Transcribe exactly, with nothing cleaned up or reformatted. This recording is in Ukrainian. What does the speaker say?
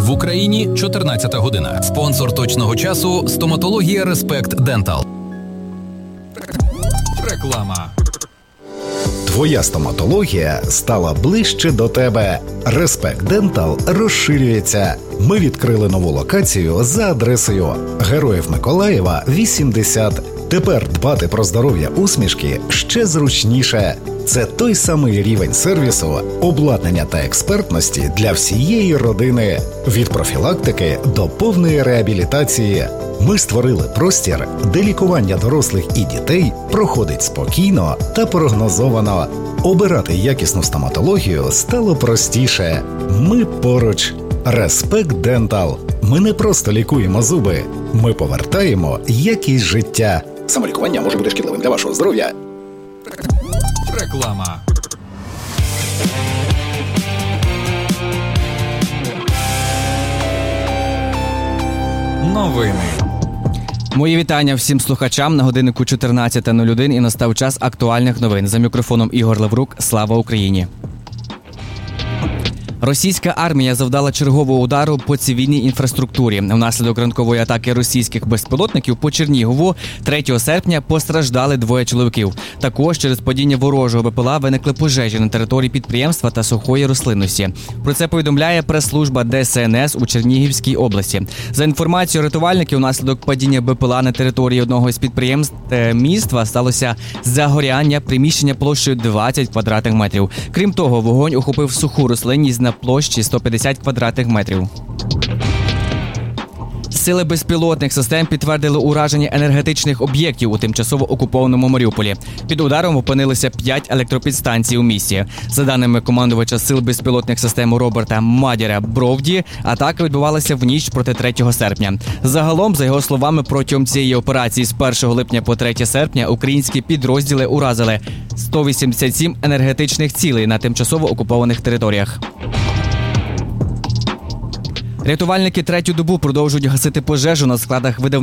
В Україні чотирнадцята година. Спонсор точного часу – стоматологія Респект Дентал. Реклама. Твоя стоматологія стала ближче до тебе. Респект Дентал розширюється. Ми відкрили нову локацію за адресою Героїв Миколаєва, вісімдесят. Тепер дбати про здоров'я усмішки ще зручніше. Це той самий рівень сервісу, обладнання та експертності для всієї родини. Від профілактики до повної реабілітації. Ми створили простір, де лікування дорослих і дітей проходить спокійно та прогнозовано. Обирати якісну стоматологію стало простіше. Ми поруч. Респект Дентал. Ми не просто лікуємо зуби. Ми повертаємо якість життя. Самолікування може бути шкідливим для вашого здоров'я. Реклама. Новини. Мої вітання всім слухачам на годиннику чотирнадцята нуль один і настав час актуальних новин. За мікрофоном Ігор Лаврук. Слава Україні! Російська армія завдала чергового удару по цивільній інфраструктурі. Внаслідок ранкової атаки російських безпілотників по Чернігову третього серпня постраждали двоє чоловіків. Також через падіння ворожого БПЛА виникли пожежі на території підприємства та сухої рослинності. Про це повідомляє прес-служба Де Ес Ен Ес у Чернігівській області. За інформацією рятувальників, внаслідок падіння БПЛА на території одного із підприємств міста сталося загоряння приміщення площею двадцять квадратних метрів. Крім того, вогонь охопив суху рослинність на площі сто п'ятдесят квадратних метрів. Сили безпілотних систем підтвердили ураження енергетичних об'єктів у тимчасово окупованому Маріуполі. Під ударом опинилися п'ять електропідстанцій у місті. За даними командувача сил безпілотних систем Роберта Мадіра Бровді, атака відбувалася в ніч проти третього серпня. Загалом, за його словами, протягом цієї операції з першого липня по третє серпня українські підрозділи уразили сто вісімдесят сім енергетичних цілей на тимчасово окупованих територіях. Рятувальники третю добу продовжують гасити пожежу на складах видавництва